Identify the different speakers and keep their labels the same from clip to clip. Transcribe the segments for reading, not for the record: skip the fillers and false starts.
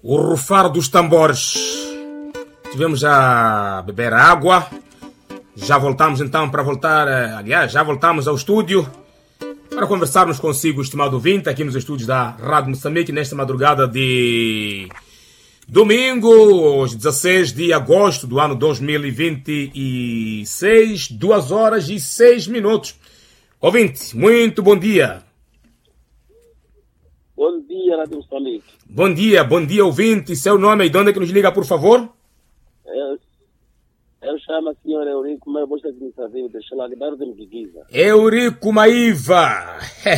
Speaker 1: O rufar dos tambores. Tivemos a beber água. Já voltamos então para voltar... Aliás, já voltamos ao estúdio para conversarmos consigo, estimado ouvinte, aqui nos estúdios da Rádio Moçambique, nesta madrugada de domingo, hoje 16 de agosto do ano 2026, 2h06. Ouvinte, muito bom dia.
Speaker 2: Bom dia, Rádio Moçambique.
Speaker 1: Bom dia, ouvinte. Seu nome e de onde é que nos liga, por favor?
Speaker 2: Eu chamo a senhora Eurico, mas vou estar administrativo, deixa lá, de bairro de Mquiquiza.
Speaker 1: Eurico Maíva.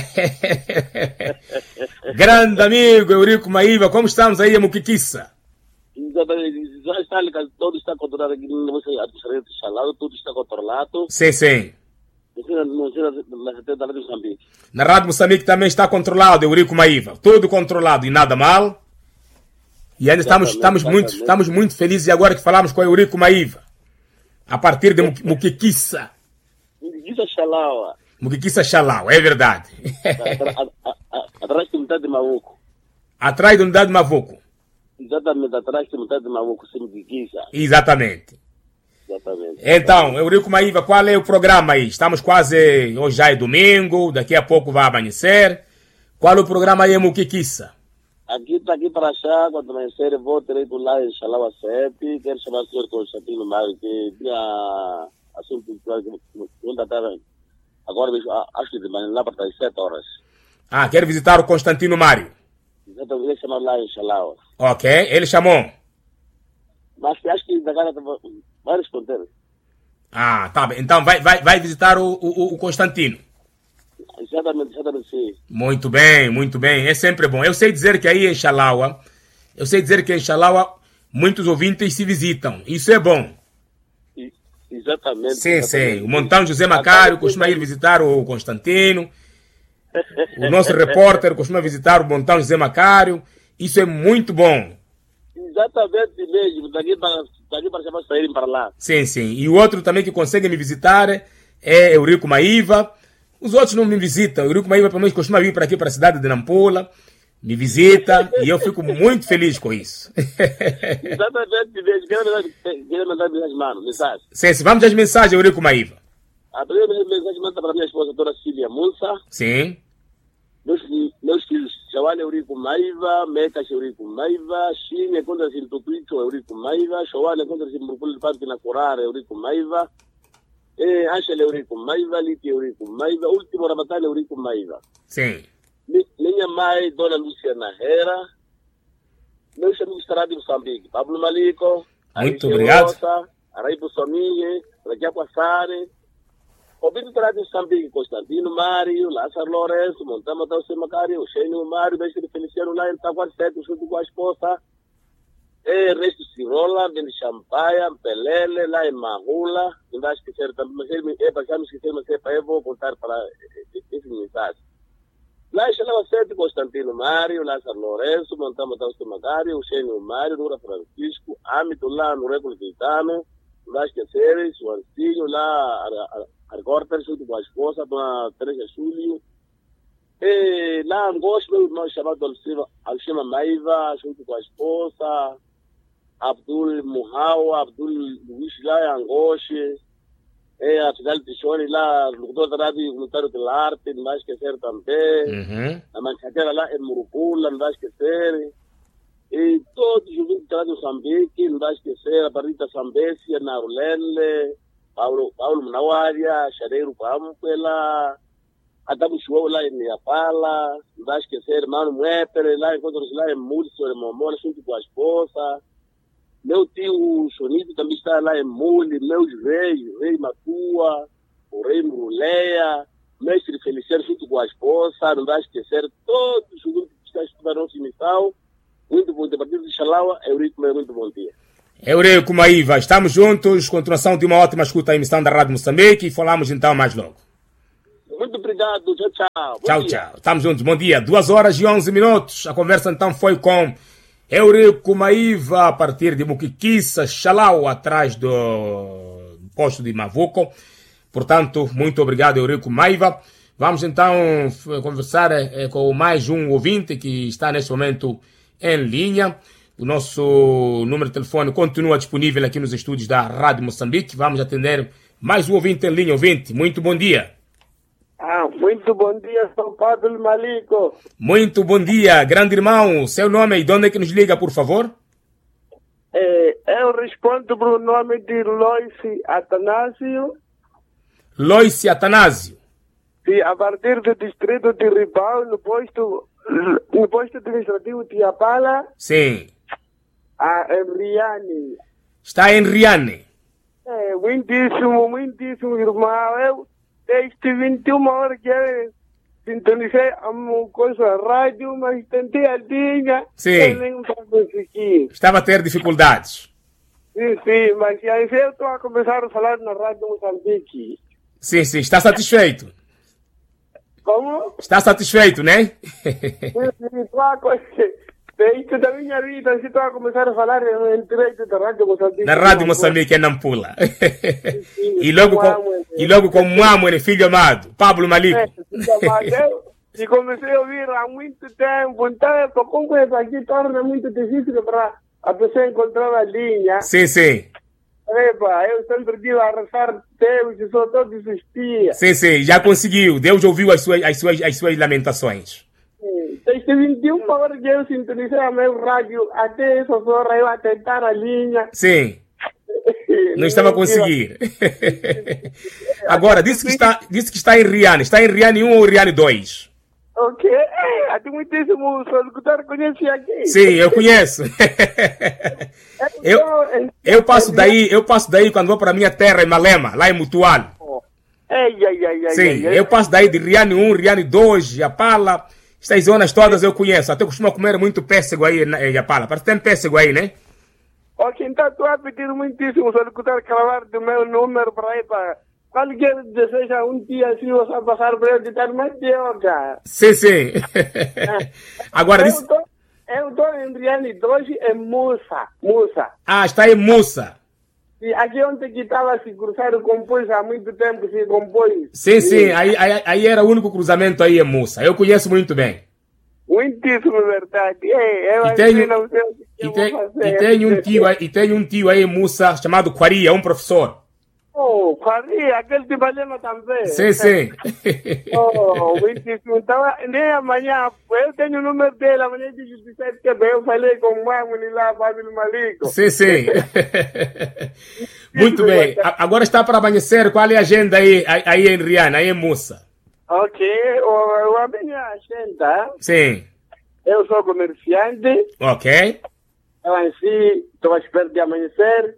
Speaker 1: Grande amigo Eurico Maíva, como estamos aí em Mquiquiza?
Speaker 2: Já está ligado, tudo está controlado aqui no administrativo de Xalado, tudo está controlado.
Speaker 1: Sim.
Speaker 2: Não sei na Rádio Moçambique.
Speaker 1: Na Rádio Moçambique também está controlado, Eurico Maíva. Tudo controlado e nada mal. E ainda estamos muito felizes agora que falamos com Eurico Maíva. A partir de Mquiquiza.
Speaker 2: Mquiquiza Xalaua.
Speaker 1: Mquiquiza Xalaua, é verdade.
Speaker 2: Atrás da unidade de Mavuco.
Speaker 1: Atrás da unidade de Mavuco.
Speaker 2: Exatamente, atrás da unidade de Mavuco, sem Mquiquiza.
Speaker 1: Exatamente. Então, Eurico Maíva, qual é o programa aí? Estamos quase... Hoje já é domingo, daqui a pouco vai amanhecer. Qual é o programa aí em Mquiquiza?
Speaker 2: Aqui para achar, quando amanhecer, vou ter ido lá em Xalaua 7. Quero chamar o senhor Constantino Mário, que tinha assunto que agora mesmo, acho que de manhã, lá para as 7 horas.
Speaker 1: Ah, quero visitar o Constantino Mário.
Speaker 2: Exatamente, ele chamar lá em Xalaua.
Speaker 1: Ok, ele chamou.
Speaker 2: Mas acho que da cara vai responder.
Speaker 1: Ah, tá bem. Então vai visitar o Constantino.
Speaker 2: Exatamente, sim.
Speaker 1: Muito bem. É sempre bom. Eu sei dizer que aí em Xalaua, muitos ouvintes se visitam. Isso é bom.
Speaker 2: Exatamente.
Speaker 1: Sim. O Montão José Macário costuma ir visitar o Constantino. O nosso repórter costuma visitar o Montão José Macário. Isso é muito bom.
Speaker 2: Exatamente mesmo. Daqui para chamar saírem para lá.
Speaker 1: Sim. E o outro também que consegue me visitar é Eurico Maíva. Os outros não me visitam. O Eurico Maíva, pelo menos, costuma vir para aqui, para a cidade de Nampula. Me visita e eu fico muito feliz com isso.
Speaker 2: Exatamente mesmo. Quero mandar mensagem.
Speaker 1: Sim, vamos às mensagens, Eurico Maíva.
Speaker 2: A primeira mensagem manda para a minha esposa, doutora Cília Munsa.
Speaker 1: Sim.
Speaker 2: Meus filhos, Chawale Eurico Maíva, Mecas Eurico Maíva, Chine contra-se em Tutuicho, Eurico Maíva, Chawale contra-se em Burpul Parque na Corara, Eurico Maíva, Angel Eurico Maíva, Liti Eurico Maíva, Último Rabatana Eurico Maíva.
Speaker 1: Sim.
Speaker 2: Minha mãe, Dona Luciana Herrera, meus amigos da Rádio Moçambique, Pablo Malico,
Speaker 1: muito obrigado.
Speaker 2: Rosa, Araipo Somingue, Rajaco Assare, ouvindo da Rádio Moçambique, Constantino Mário, Lázaro Lourenço, Montama Dalce Macário, Eugênio Mário, Mestre de Feliciano lá em Taquar 7, junto com a esposa, Resto Cirola, Ben Champaia, Pelele, lá em Marula, não vai esquecer também, mas ele já me esqueceu, mas eu vou contar para esse mensagem. Lá em Xalava 7, Constantino Mário, Lázaro Lourenço, Montama Dalce Macário, Eugênio Mário, Dura Francisco, Âmbito lá no Récord Titano, não vai esquecer, Suancinho lá, Argorter, junto com a esposa, Dona Teresa Júlio. Lá em Angosto, meu irmão chamado Alcima Maíva, junto com a esposa, Abdul Muhawa, Abdul Luiz lá em Angosto, a Fidel Tichoni lá, no doutor da Rádio Comunitário de Arte, não vai esquecer também. A Manchaquera lá em Murupula, não vai esquecer. E todos os ouvintes da Rádio Moçambique, não vai esquecer, a Barrita Sambécia, Narulele, Paulo Mnawaria, Chareiro Pampela, Adamu Chuau lá em Niapala, não vai esquecer, Mano Muépere, lá encontra-se lá em Múrcio, em Momola, junto com a esposa. Meu tio Sonito também está lá em Mule, meus reis, o rei Matua, o rei Muruleia, Mestre Feliciano, junto com a esposa, não vai esquecer todos os grupos que estão estudando a nossa emissão. Muito bom dia, partido de Xalaua, Eurico, muito bom dia.
Speaker 1: Eurico Maíva, estamos juntos, continuação de uma ótima escuta à emissão da Rádio Moçambique e falamos então mais logo.
Speaker 2: Muito obrigado, tchau.
Speaker 1: Tchau. Estamos juntos, bom dia. 2h11. A conversa então foi com Eurico Maíva, a partir de Mquiquiza, Xalaua, atrás do posto de Mavuco. Portanto, muito obrigado, Eurico Maíva. Vamos então conversar com mais um ouvinte que está neste momento em linha. O nosso número de telefone continua disponível aqui nos estúdios da Rádio Moçambique. Vamos atender mais um ouvinte em linha. Ouvinte, muito bom dia.
Speaker 2: Muito bom dia, São Pablo Malico.
Speaker 1: Muito bom dia, grande irmão. Seu nome e de onde é que nos liga, por favor?
Speaker 2: Eu respondo pelo nome de Loice Atanásio.
Speaker 1: Loice Atanásio.
Speaker 2: Sim, a partir do distrito de Ribal, no posto administrativo de Apala.
Speaker 1: Sim.
Speaker 2: Em Riane.
Speaker 1: Está em Riane.
Speaker 2: Muitíssimo, irmão. Eu, desde 21 horas que eu sintonizei uma coisa rádio, mas tentei a linha.
Speaker 1: Sim.
Speaker 2: Eu nem consegui.
Speaker 1: Estava a ter dificuldades.
Speaker 2: Sim, mas aí eu estou a começar a falar na Rádio Moçambique.
Speaker 1: Sim, está satisfeito.
Speaker 2: Como?
Speaker 1: Está satisfeito, né?
Speaker 2: Desde da minha vida, se estou a começar a falar em direito da Rádio Moçambique.
Speaker 1: Na Rádio Moçambique, em Nampula. E logo como amo, ele filho amado, Pablo Malico.
Speaker 2: E comecei a ouvir há muito tempo, então, como isso aqui torna muito difícil para a pessoa encontrar a linha.
Speaker 1: Sim.
Speaker 2: Epa, eu sempre digo a rezar Deus e só todos os dias.
Speaker 1: Sim, já conseguiu. Deus ouviu as suas lamentações.
Speaker 2: Desde 21 horas que eu sintonizei a meu rádio, até essa hora eu a tentar a linha.
Speaker 1: Sim. Não estava a conseguir. Agora, disse que está em Riane. Está em Riane 1 ou Riane 2?
Speaker 2: Ok. Até muitíssimo locutor conhece aqui.
Speaker 1: Sim, eu conheço. Eu passo daí quando vou para a minha terra, em Malema, lá em Mutual. Sim, eu passo daí de Riane 1, Riane 2, Yapala. Estas zonas todas eu conheço. Até costumo comer muito pêssego aí em Yapala. Parece que tem pêssego aí, né?
Speaker 2: Ok, então estou a pedir muitíssimo se locutor gravar do meu número para aí para qualquer deseja um dia assim você passar para eu ditar mandioca.
Speaker 1: Sim. Agora disse...
Speaker 2: Eu estou em Riane 2 em Mussa.
Speaker 1: Ah, está em Mussa.
Speaker 2: E aqui onde que estava se cruzar o comboio há muito tempo, se comboio.
Speaker 1: Sim, aí era o único cruzamento aí em Mussa. Eu conheço muito bem.
Speaker 2: Muitíssimo verdade.
Speaker 1: E tenho um tio aí em Mussa chamado Quaria, um professor.
Speaker 2: Quaria, aquele de Balema também.
Speaker 1: Sim.
Speaker 2: Muitíssimo. Então, nem amanhã, eu tenho o número dele, amanhã de 17 que eu falei com o Mamuni lá, Pablo Malico.
Speaker 1: Sim. Muito bem. Agora está para amanhecer, qual é a agenda aí em Riane, aí em Mussa?
Speaker 2: Ok, a minha agenda.
Speaker 1: Sim.
Speaker 2: Eu sou comerciante.
Speaker 1: Ok.
Speaker 2: Eu em si estou à espera de amanhecer.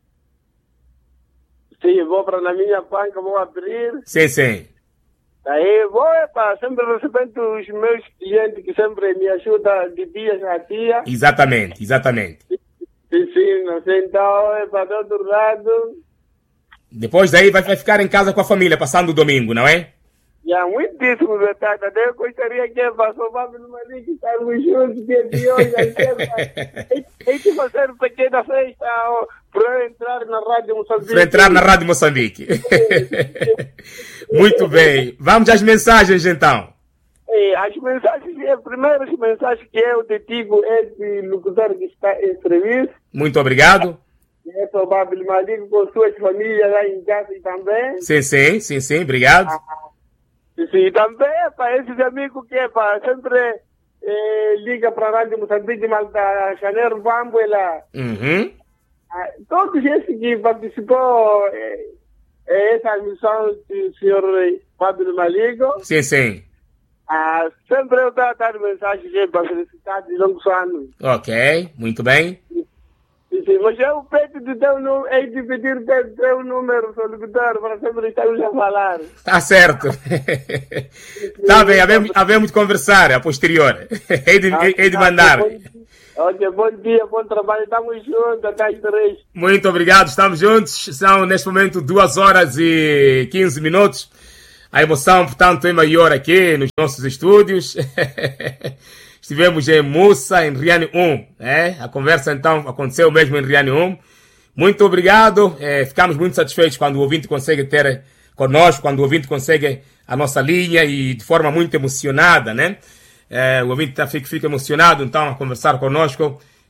Speaker 2: Sim, vou para na minha banca, vou abrir.
Speaker 1: Sim.
Speaker 2: Aí vou, sempre recebendo os meus clientes que sempre me ajudam de dias a dia.
Speaker 1: Exatamente.
Speaker 2: Sim, não sei, então, para do outro lado.
Speaker 1: Depois daí vai ficar em casa com a família, passando o domingo, não é?
Speaker 2: Muitíssimo verdade. Eu gostaria que passou Pablo Malico estarmos juntos dia de hoje. E que fazer uma pequena festa para eu entrar na Rádio Moçambique.
Speaker 1: Para entrar na Rádio Moçambique. Muito bem. Vamos às mensagens então.
Speaker 2: As mensagens, as primeiras mensagens que eu te digo é de locutor que está em serviço.
Speaker 1: Muito obrigado.
Speaker 2: É o Pablo Malico com suas famílias lá em casa também.
Speaker 1: Sim, obrigado.
Speaker 2: Sim, também para esses amigos que sempre liga para a Rádio Moçambique, Malta, Janeiro, Bambuela. Todos esses que participou essa missão do senhor Pablo Malico.
Speaker 1: Sim.
Speaker 2: Sempre eu estou a dar mensagens para felicitar de longos anos.
Speaker 1: Ok, muito bem.
Speaker 2: Sim, mas eu peço de pedir teu número, seu locutor, para sempre estarmos a falar.
Speaker 1: Está certo. Está bem, havemos de conversar a posterior. Hei de mandar.
Speaker 2: Ok, bom dia, bom trabalho. Estamos juntos até às 3.
Speaker 1: Muito obrigado, estamos juntos. São neste momento 2 horas e 15 minutos. A emoção, portanto, é maior aqui nos nossos estúdios. Estivemos em Mussa, em Riane 1. A conversa, então, aconteceu mesmo em Riane 1. Muito obrigado. Ficamos muito satisfeitos quando o ouvinte consegue ter conosco, quando o ouvinte consegue a nossa linha e de forma muito emocionada, né? O ouvinte fica emocionado, então, a conversar conosco.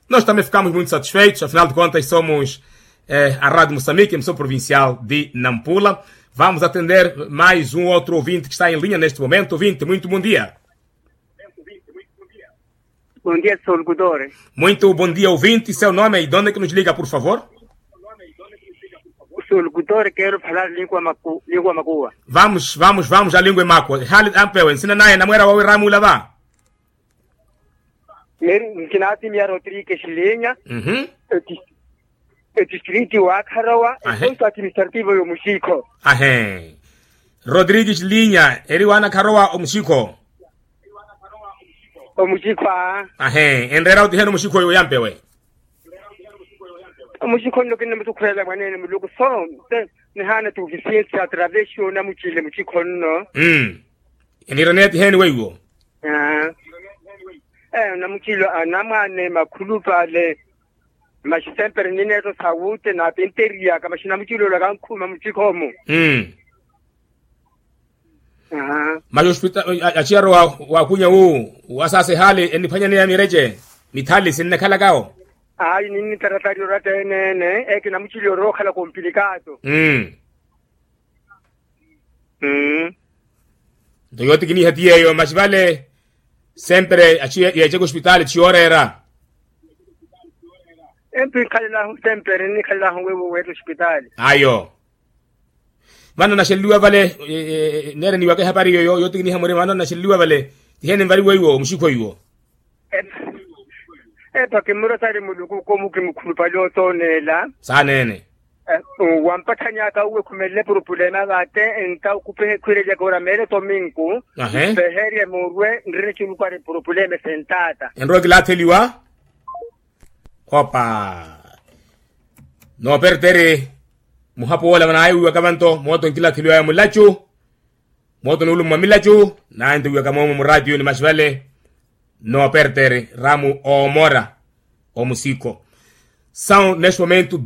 Speaker 1: Nós também ficamos muito satisfeitos, afinal de contas somos a Rádio Moçambique, emissora provincial de Nampula. Vamos atender mais um outro ouvinte que está em linha neste momento. Ouvinte, muito bom dia.
Speaker 3: Bom dia, sou locutor.
Speaker 1: Muito bom dia, ouvinte. Seu nome e de onde é que nos liga, por favor?
Speaker 3: Sou locutor, quero falar língua macua.
Speaker 1: Vamos à língua macua. Ensina na namora o ramu lava.
Speaker 3: Kinati minha Rodrigues linha. Distrito wa Karawa, é administrativo do Muxico.
Speaker 1: Rodrigues linha, ele wana Karawa o Muxico.
Speaker 3: O Muxico
Speaker 1: enrera de no Muxico yo yampe we.
Speaker 3: O Muxico no que não me crela manene me lugo som, ne hana tu vicença através na Muxico no.
Speaker 1: Eniranete hen we go.
Speaker 3: Na Muxilo anamane makulupa le. Mas sempre nineto saúde na penteria, que mas na Muxilo la gankuma Muxico mo.
Speaker 1: Mas o hospital achiro wa kunya o asase hali enifanya ni amireje mitali sinne kala gao.
Speaker 3: Nini taratario rate ne que na Muxilo roja la complicado.
Speaker 1: Doyote kini hatia yo mas vale sempre achiro hospital chiora era.
Speaker 3: Sempre ni kala wewe hospital.
Speaker 1: Ayo. Mano na shelua vale nere ni wake habari yo tini hamore mano na shelua vale tiene vari wewe mshiko yo.
Speaker 3: Porque muro tare muluku como que mukulupa lo tonela.
Speaker 1: Sanene.
Speaker 3: Wampatanya ka uwe kumele problema bate enta kupe kureja kora mere tominku. Beheria murwe ndire chuluka re problema sentata.
Speaker 1: Enrogi la teliwa? Opa. No pertere muhapo wala mana ayu wakabanto moto nkila teliwa ya mulachu. Moto nulu mamilachu na ndu wakamomo mu radio ni mashvale. No pertere ramu o mora o musico. São, neste momento,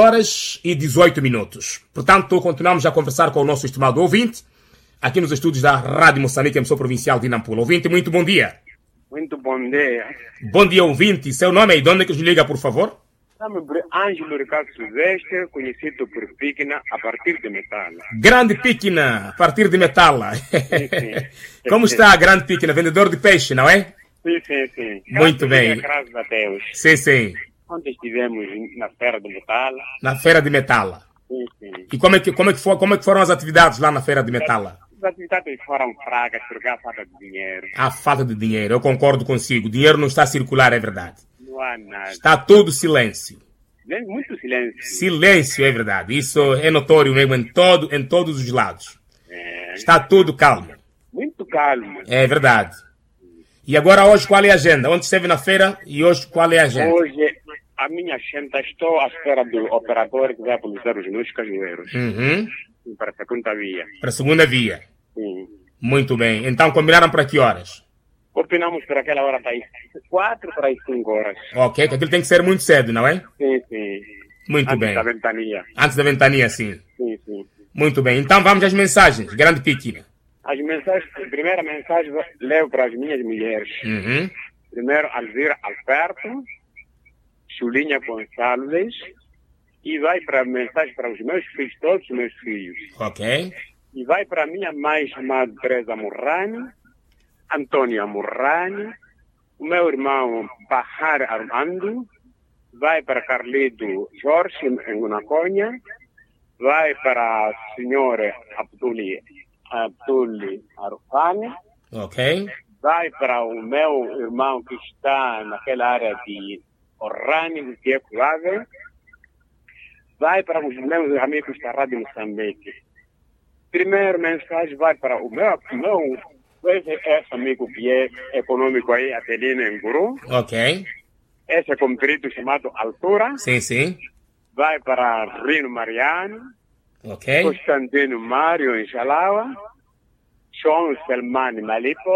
Speaker 1: 2h18. Portanto, continuamos a conversar com o nosso estimado ouvinte, aqui nos estúdios da Rádio Moçambique, emissora provincial de Nampula. Ouvinte, muito bom dia.
Speaker 3: Muito bom dia.
Speaker 1: Bom dia, ouvinte. Seu nome e de onde é que nos liga, por favor?
Speaker 3: Chamo-me Ângelo Ricardo Silvestre, conhecido por Piquina, a partir de Metala.
Speaker 1: Grande Piquina, a partir de Metala. Como está a Grande Piquina? Vendedor de peixe, não é?
Speaker 3: Sim.
Speaker 1: Muito bem.
Speaker 3: Graças a Deus.
Speaker 1: Sim.
Speaker 3: Ontem estivemos na Feira de Metala.
Speaker 1: Na Feira de Metala.
Speaker 3: Sim.
Speaker 1: E como é que foram as atividades lá na Feira de Metala?
Speaker 3: As atividades foram fracas porque há falta de dinheiro.
Speaker 1: Há falta de dinheiro, eu concordo consigo. O dinheiro não está a circular, é verdade.
Speaker 3: Não há nada.
Speaker 1: Está todo silêncio.
Speaker 3: Muito silêncio.
Speaker 1: Silêncio, é verdade. Isso é notório mesmo em todos os lados. Está tudo calmo.
Speaker 3: Muito calmo.
Speaker 1: É verdade. E agora hoje qual é a agenda? Ontem esteve na feira e hoje qual é a agenda?
Speaker 3: Hoje a minha agenda, estou à espera do operador que vai publicar os meus cajueiros. Para a segunda via.
Speaker 1: Para a segunda via?
Speaker 3: Sim.
Speaker 1: Muito bem. Então combinaram para que horas?
Speaker 3: Combinamos para aquela hora, para as 4 para as 5 horas.
Speaker 1: Ok, que aquilo tem que ser muito cedo, não é?
Speaker 3: Sim.
Speaker 1: Muito bem.
Speaker 3: Antes da ventania.
Speaker 1: Antes da ventania, sim.
Speaker 3: Sim.
Speaker 1: Muito bem. Então vamos às mensagens. Grande Piquina.
Speaker 3: As mensagens, a primeira mensagem levo para as minhas mulheres. Primeiro, Alvira Alberto, Chulinha Gonçalves, e vai para a mensagem para os meus filhos, todos os meus filhos.
Speaker 1: Ok.
Speaker 3: E vai para a minha mãe chamada Teresa Murrani, Antônia Murrani, o meu irmão Bahar Armando, vai para Carlito Jorge em Gunaconha, vai para a senhora Abduli Arufani.
Speaker 1: Ok.
Speaker 3: Vai para o meu irmão que está naquela área de Orrani, de Tiecuave. Vai para os meus amigos da Rádio Moçambique. Primeira mensagem vai para o meu esse amigo que é econômico aí, Adelino Enguru.
Speaker 1: Ok.
Speaker 3: Esse é comprido chamado Altura.
Speaker 1: Sim.
Speaker 3: Vai para Rino Mariano.
Speaker 1: Ok.
Speaker 3: Constantino Mário em Xalawa. João Selmani Malipo.